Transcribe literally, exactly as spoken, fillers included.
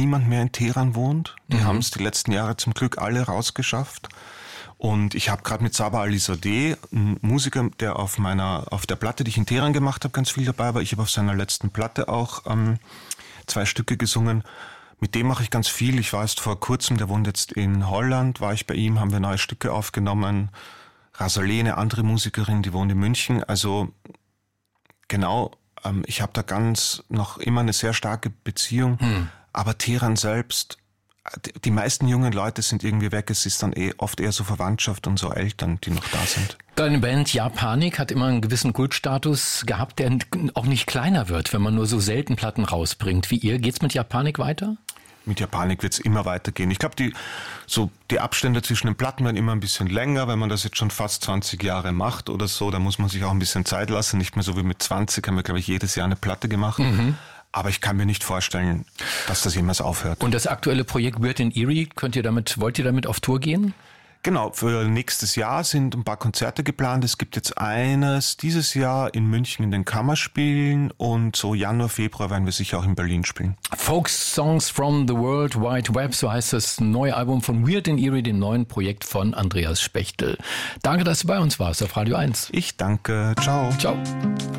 niemand mehr in Teheran wohnt. Die Mhm. haben es die letzten Jahre zum Glück alle rausgeschafft. Und ich habe gerade mit Sabah Alizadeh, ein Musiker, der auf meiner, auf der Platte, die ich in Teheran gemacht habe, ganz viel dabei war. Ich habe auf seiner letzten Platte auch ähm, zwei Stücke gesungen. Mit dem mache ich ganz viel. Ich war erst vor kurzem, der wohnt jetzt in Holland, war ich bei ihm, haben wir neue Stücke aufgenommen. Rasaleh, eine andere Musikerin, die wohnt in München. Also genau, ähm, ich habe da ganz noch immer eine sehr starke Beziehung. Hm. Aber Teheran selbst, die, die meisten jungen Leute sind irgendwie weg. Es ist dann eh oft eher so Verwandtschaft und so Eltern, die noch da sind. Deine Band Japanik hat immer einen gewissen Kultstatus gehabt, der auch nicht kleiner wird, wenn man nur so selten Platten rausbringt wie ihr. Geht's mit Japanik weiter? Mit Japanik wird's immer weitergehen. Ich glaube, die, so, die Abstände zwischen den Platten werden immer ein bisschen länger, wenn man das jetzt schon fast zwanzig Jahre macht oder so. Da muss man sich auch ein bisschen Zeit lassen. Nicht mehr so wie mit zwanzig haben wir, glaube ich, jedes Jahr eine Platte gemacht. Mhm. Aber ich kann mir nicht vorstellen, dass das jemals aufhört. Und das aktuelle Projekt Weird and Eerie, könnt ihr damit, wollt ihr damit auf Tour gehen? Genau, für nächstes Jahr sind ein paar Konzerte geplant. Es gibt jetzt eines dieses Jahr in München in den Kammerspielen und so Januar, Februar werden wir sicher auch in Berlin spielen. Folk Songs from the World Wide Web, so heißt das neue Album von Weird and Eerie, dem neuen Projekt von Andreas Spechtel. Danke, dass du bei uns warst auf Radio eins. Ich danke. Ciao. Ciao.